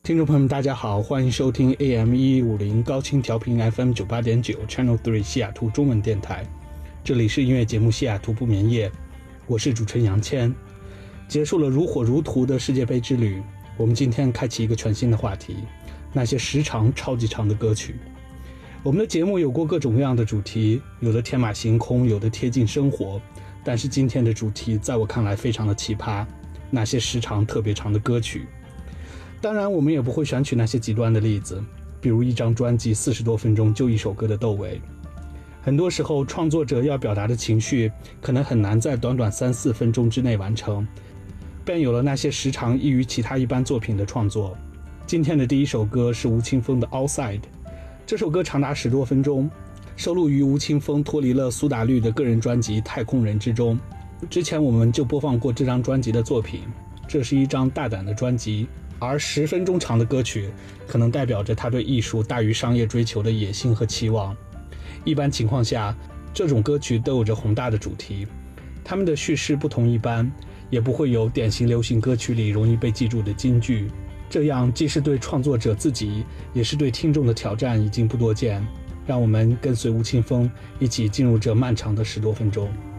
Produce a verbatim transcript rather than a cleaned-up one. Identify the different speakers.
Speaker 1: 听众朋友们，大家好，欢迎收听 A M 一五零高清调频 F M 九八点九 Channel 三西雅图中文电台，这里是音乐节目西雅图不眠夜，我是主持人杨谦。结束了如火如荼的世界杯之旅，我们今天开启一个全新的话题，那些时长超级长的歌曲。我们的节目有过各种各样的主题，有的天马行空，有的贴近生活，但是今天的主题在我看来非常的奇葩，那些时长特别长的歌曲。当然我们也不会选取那些极端的例子，比如一张专辑四十多分钟就一首歌的窦唯。很多时候创作者要表达的情绪可能很难在短短三四分钟之内完成，便有了那些时长异于其他一般作品的创作。今天的第一首歌是吴青峰的 Outside， 这首歌长达十多分钟，收录于吴青峰脱离了苏打绿的个人专辑《太空人》之中。之前我们就播放过这张专辑的作品，这是一张大胆的专辑，而十分钟长的歌曲可能代表着他对艺术大于商业追求的野心和期望。一般情况下，这种歌曲都有着宏大的主题，他们的叙事不同一般，也不会有典型流行歌曲里容易被记住的金句。这样既是对创作者自己，也是对听众的挑战，已经不多见。让我们跟随吴青峰一起进入这漫长的十多分钟。